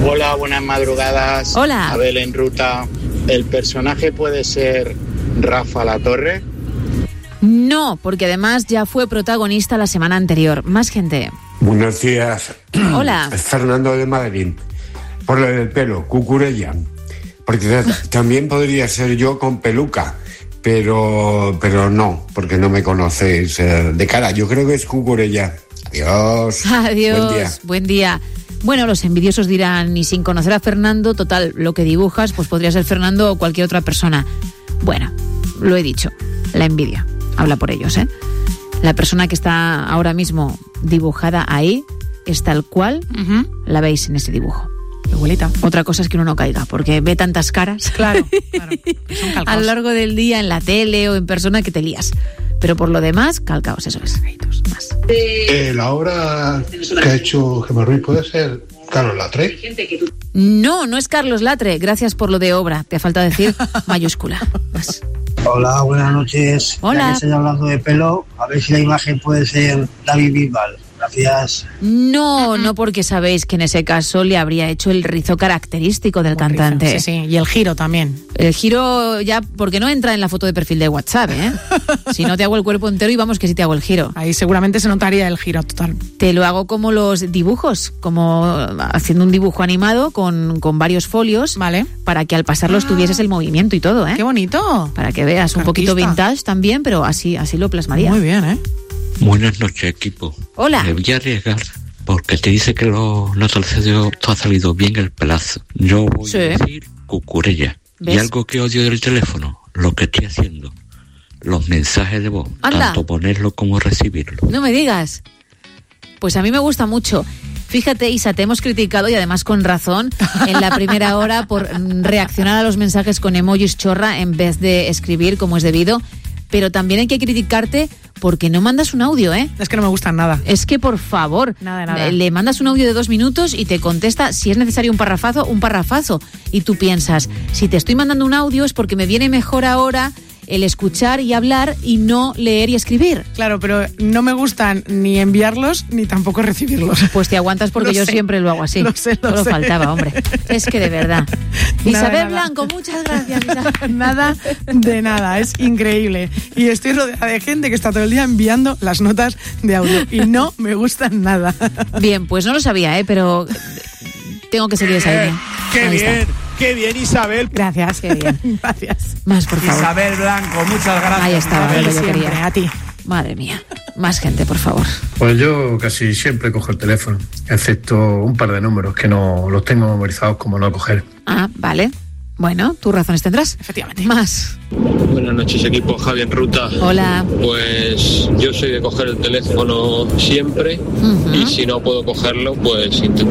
Hola, buenas madrugadas. Hola. Abel en ruta. ¿El personaje puede ser Rafa Latorre? No, porque además ya fue protagonista la semana anterior. Más gente. Buenos días. Hola. Fernando de Madrid. Por lo del pelo, Cucurella. Porque también podría ser yo con peluca, pero no, porque no me conocéis de cara. Yo creo que es Cucurella. Adiós. Adiós. Buen día. Bueno, los envidiosos dirán, y sin conocer a Fernando, total, lo que dibujas, pues podría ser Fernando o cualquier otra persona. Bueno, lo he dicho, la envidia habla por ellos, ¿eh? La persona que está ahora mismo dibujada ahí es tal cual la veis en ese dibujo. Abuelita. Otra cosa es que uno no caiga, porque ve tantas caras Claro. Son a lo largo del día en la tele o en persona que te lías. Pero por lo demás, calcaos, eso es. Más. La obra que ha hecho Gemma Ruiz puede ser Carlos Latre. No, no es Carlos Latre. Gracias por lo de obra. Te falta decir mayúscula. Más. Hola, buenas noches. Hola. Ya que estoy hablando de pelo, a ver si la imagen puede ser David Bisbal. Gracias. No, porque sabéis que en ese caso le habría hecho el rizo característico del cantante. Sí, y el giro también. El giro ya, porque no entra en la foto de perfil de WhatsApp, ¿eh? Si no te hago el cuerpo entero y vamos que sí te hago el giro. Ahí seguramente se notaría el giro total. Te lo hago como los dibujos, como haciendo un dibujo animado con varios folios, vale, para que al pasarlos tuvieses el movimiento y todo, ¿eh? ¡Qué bonito! Para que veas un poquito vintage también, pero así lo plasmaría. Muy bien, ¿eh? Buenas noches, equipo. Hola. Me voy a arriesgar porque te dice que no te ha salido bien el pelazo. Yo voy a decir Cucurella. ¿Ves? Y algo que odio del teléfono, lo que estoy haciendo, los mensajes de voz, tanto ponerlo como recibirlo. No me digas. Pues a mí me gusta mucho. Fíjate, Isa, te hemos criticado y además con razón en la primera hora por reaccionar a los mensajes con emojis chorra en vez de escribir como es debido. Pero también hay que criticarte porque no mandas un audio, ¿eh? Es que no me gustan nada. Es que, por favor, nada. Le mandas un audio de 2 minutos y te contesta, si es necesario un parrafazo. Y tú piensas, si te estoy mandando un audio es porque me viene mejor ahora el escuchar y hablar y no leer y escribir. Claro, pero no me gustan ni enviarlos ni tampoco recibirlos. Pues te aguantas porque yo siempre lo hago así. Lo sé. Solo faltaba, hombre. Es que de verdad. Isabel Blanco, muchas gracias. Nada de nada, es increíble. Y estoy rodeada de gente que está todo el día enviando las notas de audio y no me gustan nada. Bien, pues no lo sabía, pero tengo que seguir esa línea. ¡Qué bien! ¡Qué bien, Isabel! Gracias. Qué bien. Gracias. Más, por favor. Isabel Blanco, muchas gracias. Ahí estaba, lo que yo quería. A ti. Madre mía. Más gente, por favor. Pues yo casi siempre cojo el teléfono, excepto un par de números que no los tengo memorizados como no coger. Ah, vale. Bueno, tus razones tendrás. Efectivamente. Más. Buenas noches, equipo. Javi en ruta. Hola. Pues yo soy de coger el teléfono siempre y si no puedo cogerlo, pues intento